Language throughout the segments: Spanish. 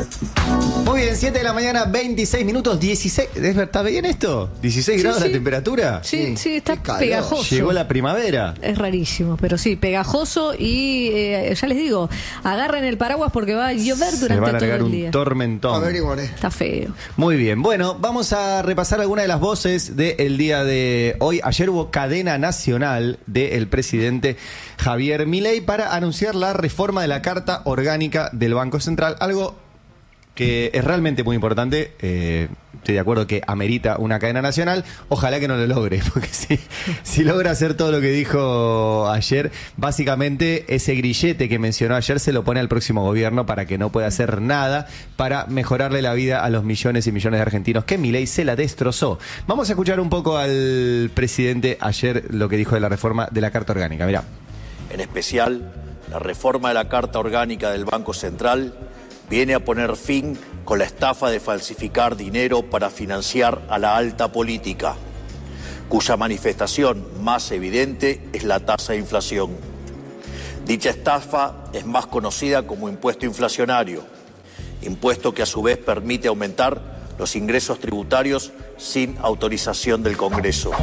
Muy bien, 7 de la mañana, 26 minutos, 16. ¿Está bien esto? ¿16 grados la temperatura? Sí, está pegajoso. Llegó la primavera. Es rarísimo, pero sí, pegajoso y ya les digo, agarren el paraguas porque va a llover durante todo el día. Un tormentón. Averiguaré. Está feo. Muy bien, bueno, vamos a repasar algunas de las voces del día de hoy. Ayer hubo cadena nacional del presidente Javier Milei para anunciar la reforma de la Carta Orgánica del Banco Central, algo que es realmente muy importante. Estoy de acuerdo que amerita una cadena nacional. Ojalá que no lo logre, porque si logra hacer todo lo que dijo ayer, básicamente ese grillete que mencionó ayer se lo pone al próximo gobierno para que no pueda hacer nada para mejorarle la vida a los millones y millones de argentinos que Milei se la destrozó. Vamos a escuchar un poco al presidente ayer lo que dijo de la reforma de la Carta Orgánica. Mirá. En especial, la reforma de la Carta Orgánica del Banco Central viene a poner fin con la estafa de falsificar dinero para financiar a la alta política, cuya manifestación más evidente es la tasa de inflación. Dicha estafa es más conocida como impuesto inflacionario, impuesto que a su vez permite aumentar los ingresos tributarios sin autorización del Congreso.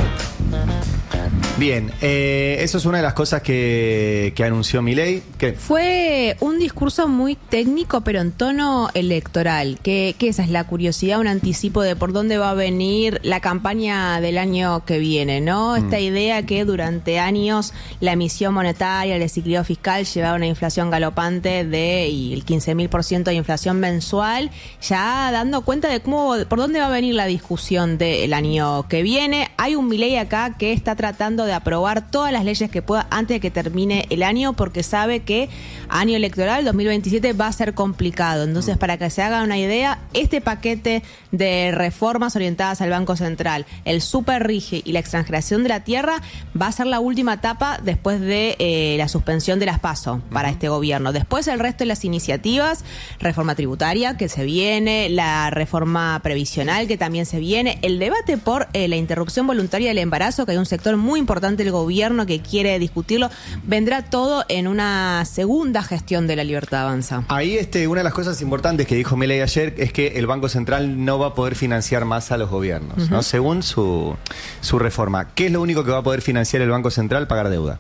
Bien, eso es una de las cosas que anunció Milei. ¿Qué? Fue un discurso muy técnico, pero en tono electoral. Que esa es la curiosidad, un anticipo de por dónde va a venir la campaña del año que viene, ¿no? Esta idea que durante años la emisión monetaria, el desequilibrio fiscal llevaba una inflación galopante y el 15.000% de inflación mensual, ya dando cuenta de por dónde va a venir la discusión del año que viene. Hay un Milei acá que está tratando de aprobar todas las leyes que pueda antes de que termine el año, porque sabe que año electoral 2027 va a ser complicado. Entonces, para que se haga una idea, este paquete de reformas orientadas al Banco Central, el super RIGI y la extranjeración de la tierra, va a ser la última etapa después de la suspensión de las PASO para este gobierno. Después el resto de las iniciativas, reforma tributaria que se viene, la reforma previsional que también se viene, el debate por la interrupción voluntaria del embarazo, que hay un sector muy importante del gobierno que quiere discutirlo, vendrá todo en una segunda gestión de La Libertad Avanza. Ahí una de las cosas importantes que dijo Milei ayer es que el Banco Central no va a poder financiar más a los gobiernos, ¿no? Según su reforma. ¿Qué es lo único que va a poder financiar el Banco Central? Pagar deuda.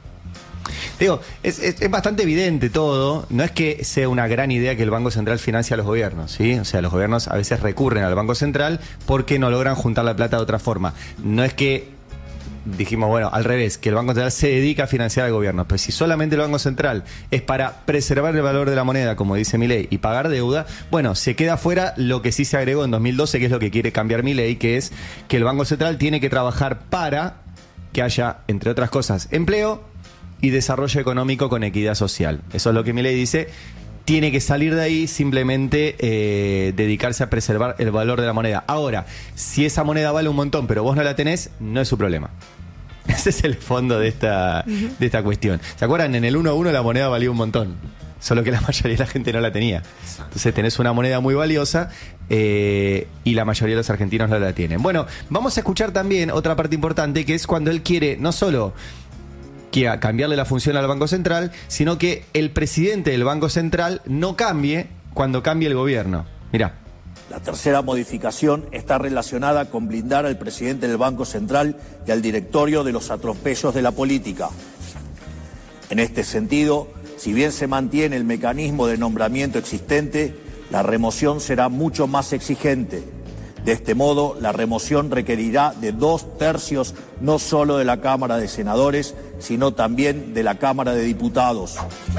Digo, es bastante evidente todo. No es que sea una gran idea que el Banco Central financie a los gobiernos, ¿sí? O sea, los gobiernos a veces recurren al Banco Central porque no logran juntar la plata de otra forma. No es que dijimos, bueno, al revés, que el Banco Central se dedica a financiar al gobierno. Pero si solamente el Banco Central es para preservar el valor de la moneda, como dice Milei, y pagar deuda, bueno, se queda fuera lo que sí se agregó en 2012, que es lo que quiere cambiar Milei, que es que el Banco Central tiene que trabajar para que haya, entre otras cosas, empleo y desarrollo económico con equidad social. Eso es lo que Milei dice. Tiene que salir de ahí, simplemente dedicarse a preservar el valor de la moneda. Ahora, si esa moneda vale un montón, pero vos no la tenés, no es su problema. Ese es el fondo de esta cuestión. ¿Se acuerdan? En el 1-1 la moneda valía un montón, solo que la mayoría de la gente no la tenía. Entonces tenés una moneda muy valiosa y la mayoría de los argentinos no la tienen. Bueno, vamos a escuchar también otra parte importante, que es cuando él quiere no solo cambiarle la función al Banco Central, sino que el presidente del Banco Central no cambie cuando cambie el gobierno. Mirá. La tercera modificación está relacionada con blindar al presidente del Banco Central y al directorio de los atropellos de la política. En este sentido, si bien se mantiene el mecanismo de nombramiento existente, la remoción será mucho más exigente. De este modo, la remoción requerirá de 2/3 no solo de la Cámara de Senadores, sino también de la Cámara de Diputados.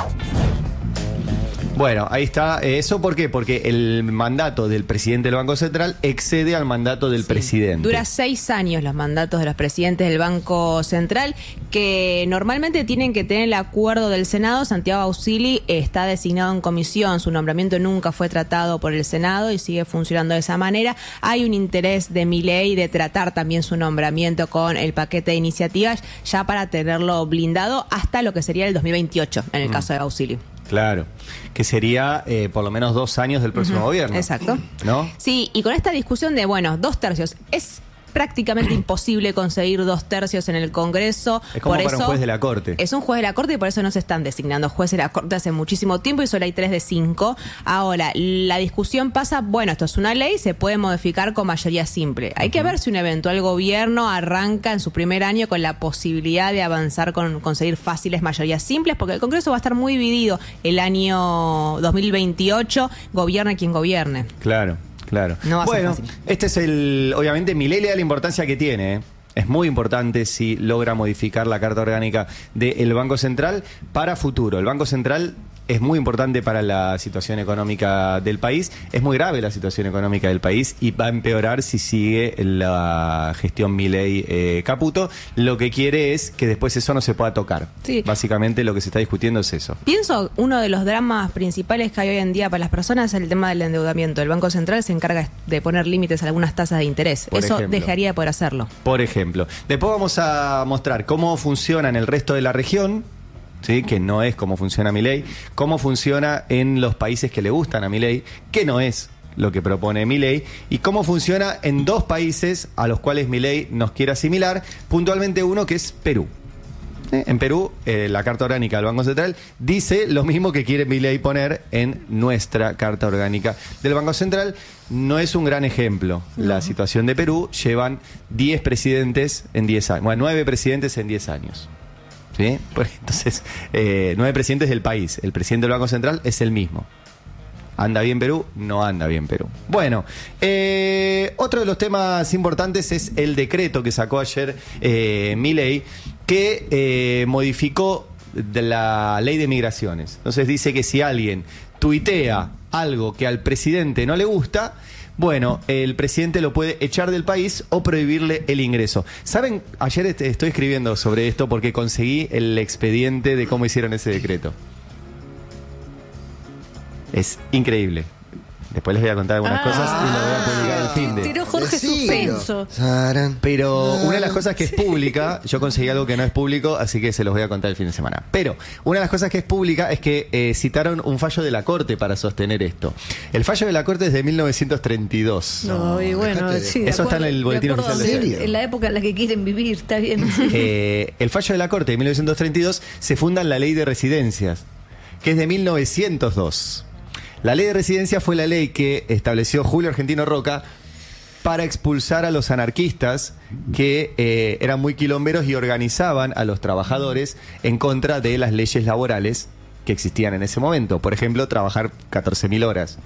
Bueno, ahí está. ¿Eso por qué? Porque el mandato del presidente del Banco Central excede al mandato del presidente. Dura 6 años los mandatos de los presidentes del Banco Central, que normalmente tienen que tener el acuerdo del Senado. Santiago Ausilli está designado en comisión, su nombramiento nunca fue tratado por el Senado y sigue funcionando de esa manera. Hay un interés de Milei de tratar también su nombramiento con el paquete de iniciativas, ya para tenerlo blindado hasta lo que sería el 2028, en el caso de Ausilli. Claro, que sería por lo menos 2 años del próximo gobierno. Exacto. ¿No? Sí, y con esta discusión de, bueno, 2/3, es prácticamente imposible conseguir 2/3 en el Congreso. Es como por para eso, un juez de la Corte. Es un juez de la Corte y por eso no se están designando jueces de la Corte hace muchísimo tiempo y solo hay 3 de 5. Ahora, la discusión pasa, bueno, esto es una ley, se puede modificar con mayoría simple. Hay que ver si un eventual gobierno arranca en su primer año con la posibilidad de avanzar con conseguir fáciles mayorías simples, porque el Congreso va a estar muy dividido el año 2028, gobierne quien gobierne. Claro. No va a ser Bueno, fácil. este es obviamente Milei le da la importancia que tiene, ¿eh? Es muy importante si logra modificar la Carta Orgánica del Banco Central para futuro. El Banco Central es muy importante para la situación económica del país. Es muy grave la situación económica del país y va a empeorar si sigue la gestión Milei-Caputo. Lo que quiere es que después eso no se pueda tocar. Sí. Básicamente lo que se está discutiendo es eso. Pienso, uno de los dramas principales que hay hoy en día para las personas es el tema del endeudamiento. El Banco Central se encarga de poner límites a algunas tasas de interés. Por Eso ejemplo. dejaría de poder hacerlo. Por ejemplo. Después vamos a mostrar cómo funciona en el resto de la región, ¿sí? Que no es cómo funciona Milei, cómo funciona en los países que le gustan a Milei, que no es lo que propone Milei, y cómo funciona en 2 países a los cuales Milei nos quiere asimilar, puntualmente uno que es Perú. En Perú, la Carta Orgánica del Banco Central dice lo mismo que quiere Milei poner en nuestra Carta Orgánica del Banco Central. No es un gran ejemplo la situación de Perú. Llevan 10 presidentes en 10 años. Bueno, 9 presidentes en 10 años. ¿Sí? Entonces, 9 presidentes del país. El presidente del Banco Central es el mismo. ¿Anda bien Perú? No anda bien Perú. Bueno, otro de los temas importantes es el decreto que sacó ayer Milei, que modificó de la ley de migraciones. Entonces dice que si alguien tuitea algo que al presidente no le gusta, bueno, el presidente lo puede echar del país o prohibirle el ingreso. ¿Saben? Ayer estoy escribiendo sobre esto porque conseguí el expediente de cómo hicieron ese decreto. Es increíble. Después les voy a contar algunas cosas y lo voy a publicar el fin de. Tiró Jorge Decilo. suspenso. Pero una de las cosas que es pública, yo conseguí algo que no es público, así que se los voy a contar el fin de semana. Pero una de las cosas que es pública es que citaron un fallo de la Corte para sostener esto. El fallo de la Corte es de 1932. No, y bueno, dejate de- sí, de Eso está en acuerdo- el boletín de acuerdo oficial de a- Estado. En la época en la que quieren vivir, está bien. El fallo de la Corte de 1932 se funda en la Ley de Residencias, que es de 1902. La Ley de Residencias fue la ley que estableció Julio Argentino Roca para expulsar a los anarquistas que eran muy quilomberos y organizaban a los trabajadores en contra de las leyes laborales que existían en ese momento. Por ejemplo, trabajar 14.000 horas.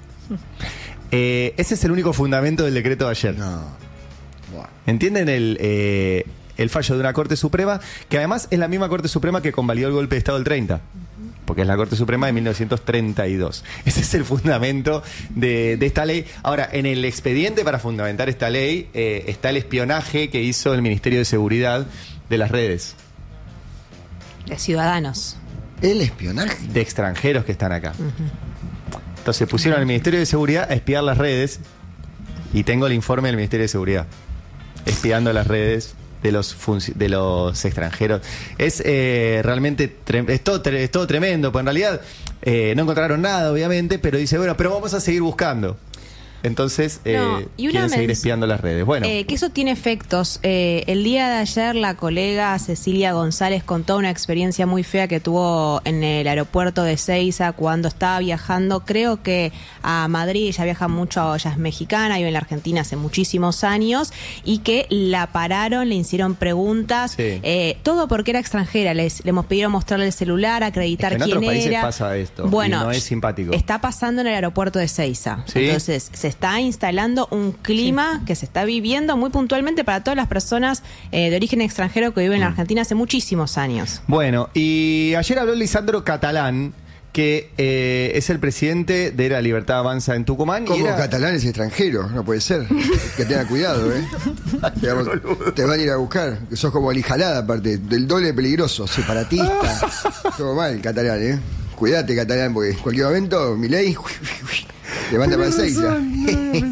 Ese es el único fundamento del decreto de ayer. No. Buah. ¿Entienden el fallo de una Corte Suprema? Que además es la misma Corte Suprema que convalidó el golpe de Estado del 30. Porque es la Corte Suprema de 1932. Ese es el fundamento de esta ley. Ahora, en el expediente para fundamentar esta ley está el espionaje que hizo el Ministerio de Seguridad de las redes, De ciudadanos. El espionaje. de extranjeros que están acá. Entonces pusieron al Ministerio de Seguridad a espiar las redes y tengo el informe del Ministerio de Seguridad espiando las redes de los extranjeros. Es realmente es todo tremendo, pues en realidad no encontraron nada, obviamente, pero dice, bueno, pero vamos a seguir buscando. Entonces, No, y una quieren seguir mens- espiando las redes. Bueno, Que eso tiene efectos. El día de ayer la colega Cecilia González contó una experiencia muy fea que tuvo en el aeropuerto de Seiza cuando estaba viajando, creo que a Madrid. Ella viaja mucho, ella es mexicana, vive en la Argentina hace muchísimos años, y que la pararon, le hicieron preguntas, Sí. todo porque era extranjera. Le pidieron mostrarle el celular, acreditar Es que en quién otros países era. pasa esto, y Bueno, no es simpático. Está pasando en el aeropuerto de Seiza. ¿Sí? Entonces, se está instalando un clima que se está viviendo muy puntualmente para todas las personas de origen extranjero que viven en la Argentina hace muchísimos años. bueno, y ayer habló Lisandro Catalán, que es el presidente de la Libertad Avanza en Tucumán. Como y era- catalán es extranjero, no puede ser. Que tenga cuidado, ¿eh? Te van a ir a buscar. Que sos como alijalada, aparte. Del doble peligroso, separatista. Todo mal, catalán, ¿eh? Cuídate, catalán, porque en cualquier momento, Milei levanta para Seiza.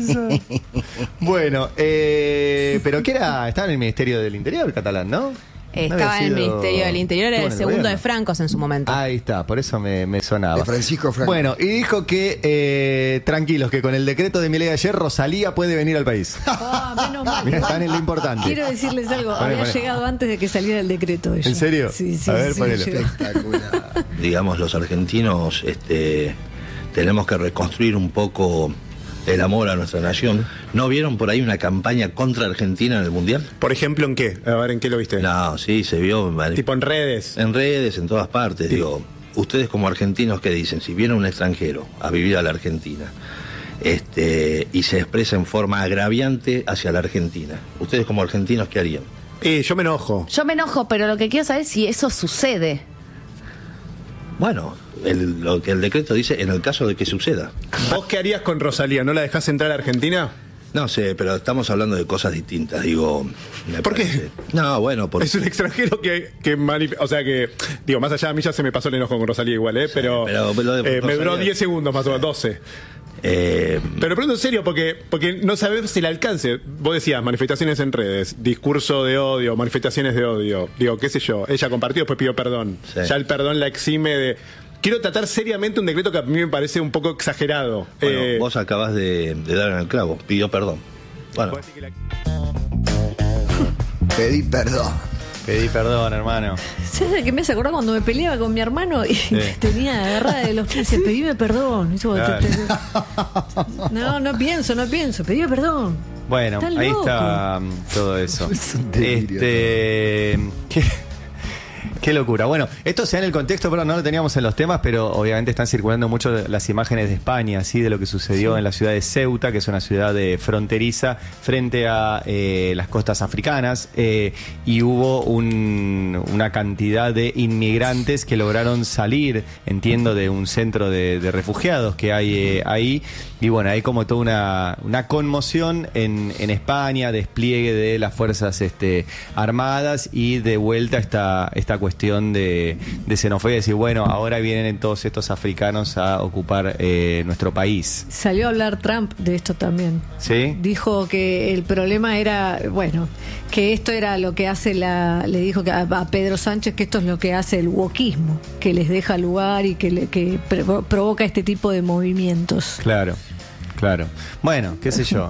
Bueno, pero que era, estaba en el Ministerio del Interior catalán, ¿no? Estaba en el Ministerio del Interior, era el segundo de Francos en su momento. Ahí está, por eso me sonaba. De Francisco Franco. Bueno, y dijo que tranquilos, que con el decreto de Milei ayer, Rosalía puede venir al país. Menos mal. Mirá, están en lo importante. Quiero decirles algo, había llegado antes de que saliera el decreto ella. ¿En serio? Sí, A ver, sí, ponelo. Espectacular. Digamos, los argentinos tenemos que reconstruir un poco el amor a nuestra nación. ¿No vieron por ahí una campaña contra Argentina en el Mundial? Por ejemplo, ¿en qué? A ver, ¿en qué lo viste? No, sí, se vio. Tipo en redes. En redes, en todas partes. Sí. Digo, ustedes como argentinos, ¿qué dicen? Si viene un extranjero a vivir a la Argentina y se expresa en forma agraviante hacia la Argentina, ¿ustedes como argentinos qué harían? Yo me enojo. Yo me enojo, pero lo que quiero saber es si eso sucede. Bueno, lo que el decreto dice en el caso de que suceda. ¿Vos qué harías con Rosalía? ¿No la dejás entrar a Argentina? No sé, pero estamos hablando de cosas distintas, digo. ¿Por qué? No, bueno, porque... Es un extranjero o sea que, digo, más allá de mí ya se me pasó el enojo con Rosalía igual, pero me duró 10 segundos más o menos, 12. Pero pregunto en serio, porque no sabemos el alcance. Vos decías, manifestaciones en redes, discurso de odio, manifestaciones de odio. Digo, qué sé yo, ella compartió, después pidió perdón. Sí. Ya el perdón la exime de... Quiero tratar seriamente un decreto que a mí me parece un poco exagerado. Bueno, vos acabás de dar en el clavo, pidió perdón. Bueno. Pedí perdón. Pedí perdón, hermano. ¿Sabes que me hace acordar cuando me peleaba con mi hermano y tenía agarrada de los pies? Pedime perdón. Claro. No pienso, pedime perdón. Bueno, Están ahí locos. está todo eso. Es un delirio, Qué locura. Bueno, esto se da en el contexto, pero no lo teníamos en los temas, pero obviamente están circulando mucho las imágenes de España, ¿sí? De lo que sucedió en la ciudad de Ceuta, que es una ciudad fronteriza frente a las costas africanas, y hubo una cantidad de inmigrantes que lograron salir, entiendo, de un centro de refugiados que hay ahí. Y bueno, hay como toda una conmoción en España, despliegue de las fuerzas armadas y de vuelta esta cuestión de xenofobia, decir, bueno, ahora vienen todos estos africanos a ocupar nuestro país. Salió a hablar Trump de esto también. ¿Sí? Dijo que el problema era, bueno, que esto era lo que hace le dijo a Pedro Sánchez que esto es lo que hace el wokismo, que les deja lugar y que provoca este tipo de movimientos. Claro. Bueno, qué sé yo.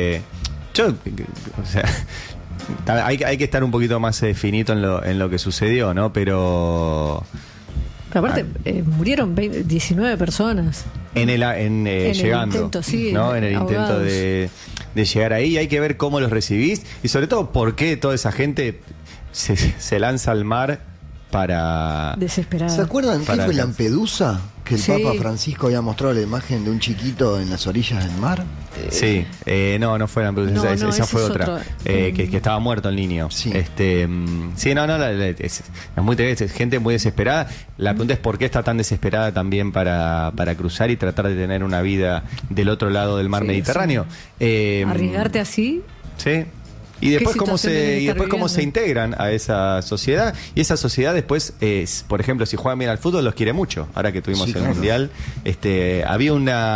O sea, hay que estar un poquito más finito en lo que sucedió, ¿no? Pero aparte, murieron 19 personas. Llegando, el intento, sí, ¿no? En el intento ahogados. de llegar ahí. Hay que ver cómo los recibís y sobre todo por qué toda esa gente se lanza al mar para... Desesperada. ¿Se acuerdan qué Para fue acá. Lampedusa? Que el Sí. Papa Francisco había mostrado la imagen de un chiquito en las orillas del mar. Sí, no fue Lampedusa, No, esa ese fue es otra. otro. Que estaba muerto el niño. Sí. Sí, es muy triste, es gente muy desesperada. La pregunta es por qué está tan desesperada también para cruzar y tratar de tener una vida del otro lado del mar Sí, Mediterráneo. Arriesgarte así. Sí. Y después cómo situación deben estar cómo se viviendo? integran a esa sociedad. Y esa sociedad después, por ejemplo, si juegan bien al fútbol, los quiere mucho. Ahora que tuvimos Sí, el claro. Mundial, había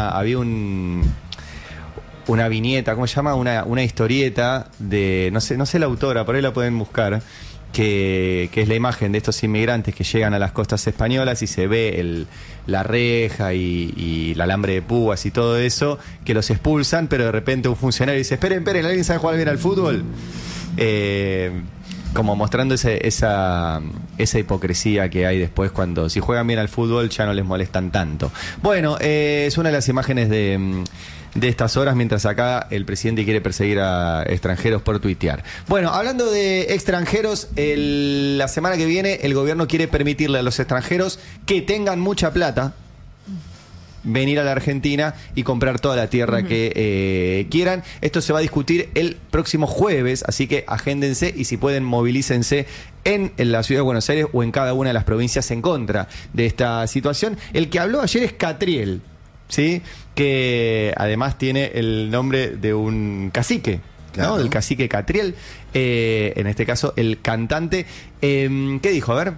una viñeta, ¿cómo se llama? Una historieta de, no sé la autora, por ahí la pueden buscar, que es la imagen de estos inmigrantes que llegan a las costas españolas y se ve la reja y el alambre de púas y todo eso, que los expulsan, pero de repente un funcionario dice, esperen, ¿alguien sabe jugar bien al fútbol? Como mostrando esa hipocresía que hay después cuando si juegan bien al fútbol ya no les molestan tanto. Bueno, es una de las imágenes de estas horas, mientras acá el presidente quiere perseguir a extranjeros por tuitear. Bueno, hablando de extranjeros, la semana que viene el gobierno quiere permitirle a los extranjeros que tengan mucha plata venir a la Argentina y comprar toda la tierra que quieran. Esto se va a discutir el próximo jueves, así que agéndense y si pueden movilícense en la ciudad de Buenos Aires o en cada una de las provincias en contra de esta situación. El que habló ayer es Catriel, ¿sí? Que además tiene el nombre de un cacique, Claro. ¿no? Del cacique Catriel, en este caso el cantante. ¿Qué dijo? A ver.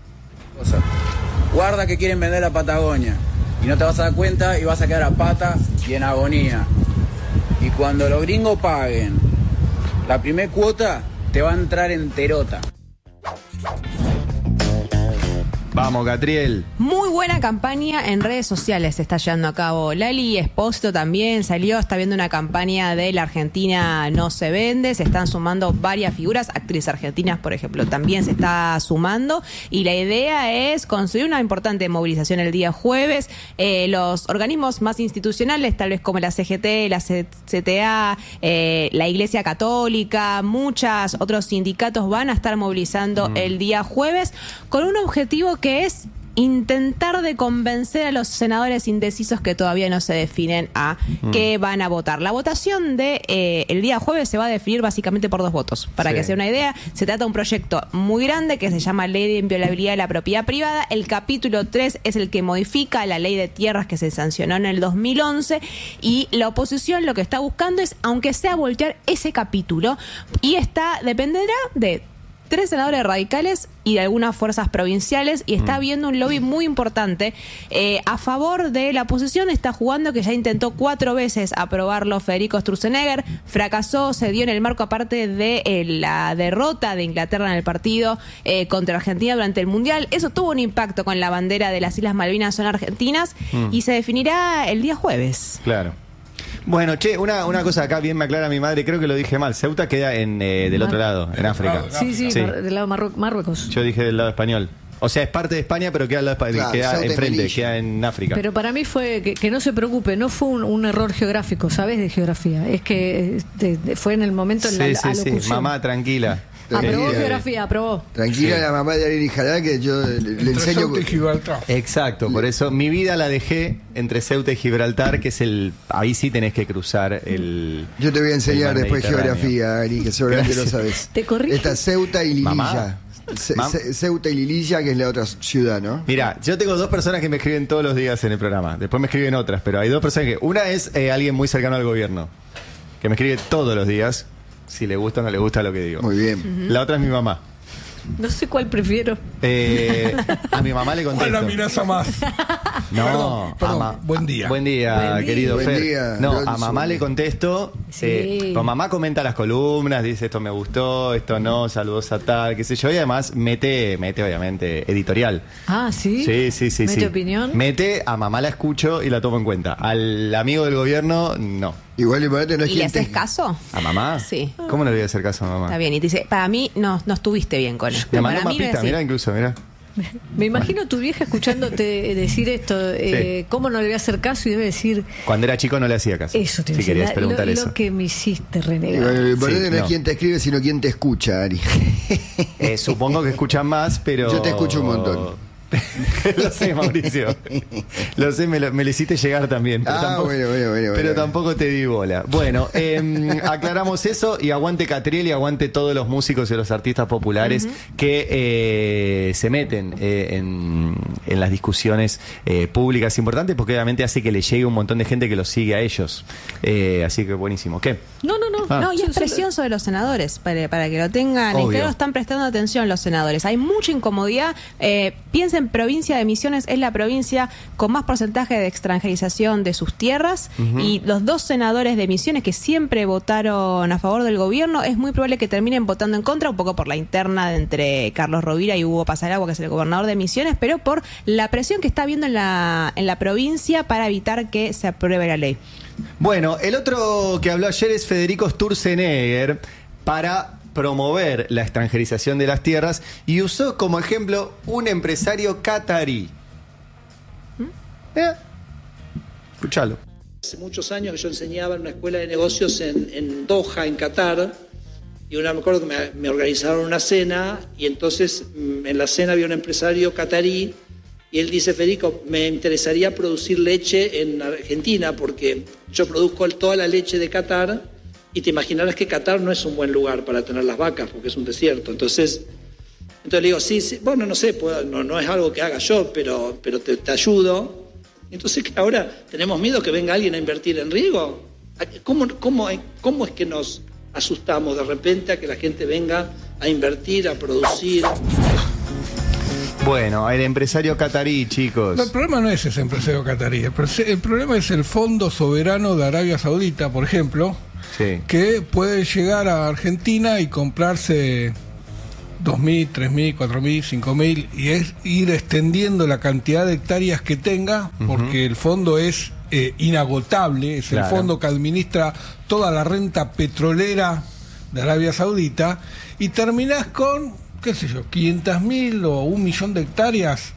Guarda que quieren vender la Patagonia y no te vas a dar cuenta y vas a quedar a pata y en agonía. Y cuando los gringos paguen la primer cuota, te va a entrar enterota. Vamos, Catriel. Muy buena campaña en redes sociales se está llevando a cabo. Lali Espósito también salió, está viendo una campaña de La Argentina no se vende. Se están sumando varias figuras, actrices argentinas, por ejemplo, también se está sumando. Y la idea es construir una importante movilización el día jueves. Los organismos más institucionales, tal vez como la CGT, la CTA, la Iglesia Católica, muchos otros sindicatos van a estar movilizando el día jueves con un objetivo que es intentar de convencer a los senadores indecisos que todavía no se definen a qué van a votar. La votación de el día jueves se va a definir básicamente por 2 votos. Para que sea una idea, se trata de un proyecto muy grande que se llama Ley de Inviolabilidad de la Propiedad Privada. El capítulo 3 es el que modifica la ley de tierras que se sancionó en el 2011 y la oposición lo que está buscando es, aunque sea voltear ese capítulo, y dependerá de 3 senadores radicales y de algunas fuerzas provinciales, y está habiendo un lobby muy importante a favor de la oposición. Está jugando, que ya intentó 4 veces aprobarlo Federico Sturzenegger, fracasó, se dio en el marco aparte de la derrota de Inglaterra en el partido contra Argentina durante el Mundial. Eso tuvo un impacto con la bandera de las Islas Malvinas son argentinas y se definirá el día jueves. Claro. Bueno, che, una cosa acá bien me aclara mi madre, creo que lo dije mal. Ceuta queda del otro lado, en África. Sí, del lado Marruecos. Yo dije del lado español. O sea, es parte de España, pero queda, queda enfrente, queda en África. Pero para mí fue, que no se preocupe, no fue un error geográfico, ¿sabes? De geografía. Es que fue en el momento en la alocución. Sí, mamá, tranquila. Aprobó geografía, aprobó. Tranquila la mamá de Ariel Jalá, que yo le enseño. Ceuta y Gibraltar. Exacto, por eso mi vida la dejé entre Ceuta y Gibraltar, que es ahí sí tenés que cruzar el. Yo te voy a enseñar después geografía, Ari, que seguramente lo sabes. Te corrijo. Está Ceuta y Lililla. Ceuta y Lililla, que es la otra ciudad, ¿no? Mira, yo tengo 2 personas que me escriben todos los días en el programa. Después me escriben otras, pero hay 2 personas que. Una es alguien muy cercano al gobierno, que me escribe todos los días. Si le gusta o no le gusta lo que digo. Muy bien. La otra es mi mamá. No sé cuál prefiero. A mi mamá le contesto. ¿Cuál amenaza más? No, perdón. Buen día. Buen día, querido Buen Fer. día. No, a mamá le contesto. Pues mamá comenta las columnas, dice esto me gustó, esto no, saludos a tal, qué sé yo. Y además mete obviamente editorial. Ah, ¿sí? Sí. ¿Mete opinión? Mete, a mamá la escucho y la tomo en cuenta. Al amigo del gobierno, no. Igual importante no es ¿Y le haces caso? ¿A mamá? Sí. ¿Cómo no le voy a hacer caso a mamá? Está bien, y te dice, para mí no estuviste bien con él. Me mandó para mí mapita, mirá incluso, mirá. Me imagino tu vieja escuchándote decir esto, ¿cómo no le voy a hacer caso? Y debe decir... Cuando era chico no le hacía caso. Eso te si decía, querías preguntar eso. Lo que me hiciste renegar. Lo importante no es quién te escribe, sino quién te escucha, Ari. Supongo que escuchan más, pero... Yo te escucho un montón. Lo sé, Mauricio. Lo sé, me lo hiciste llegar también. Pero bueno. Tampoco te di bola. Bueno, aclaramos eso y aguante Catriel y aguante todos los músicos y los artistas populares que se meten en las discusiones públicas importantes, porque obviamente hace que le llegue un montón de gente que los sigue a ellos. Así que buenísimo. ¿Qué? No, y es presión sobre los senadores, para que lo tengan. Obvio. Y claro, están prestando atención los senadores. Hay mucha incomodidad. Piensen, provincia de Misiones es la provincia con más porcentaje de extranjerización de sus tierras, y los 2 senadores de Misiones que siempre votaron a favor del gobierno, es muy probable que terminen votando en contra, un poco por la interna entre Carlos Rovira y Hugo Pasaragua, que es el gobernador de Misiones, pero por la presión que está habiendo en la provincia para evitar que se apruebe la ley. Bueno, el otro que habló ayer es Federico Sturzenegger para promover la extranjerización de las tierras y usó como ejemplo un empresario catarí. Escuchalo. Hace muchos años que yo enseñaba en una escuela de negocios en Doha, en Qatar, y me acuerdo que me organizaron una cena, y entonces en la cena había un empresario catarí, y él dice: Federico, me interesaría producir leche en Argentina, porque yo produzco toda la leche de Qatar, y te imaginarás que Qatar no es un buen lugar para tener las vacas, porque es un desierto. Entonces le digo, sí, bueno, no sé, no es algo que haga yo, pero te ayudo. Entonces ahora tenemos miedo que venga alguien a invertir en riego. ¿Cómo es que nos asustamos de repente a que la gente venga a invertir, a producir? Bueno, el empresario catarí, chicos. No, el problema no es ese empresario catarí. El problema es el Fondo Soberano de Arabia Saudita, por ejemplo, que puede llegar a Argentina y comprarse 2.000, 3.000, 4.000, 5.000, y es ir extendiendo la cantidad de hectáreas que tenga, porque el fondo es inagotable, es el fondo que administra toda la renta petrolera de Arabia Saudita, y terminás con, qué sé yo, 500.000 o 1 millón de hectáreas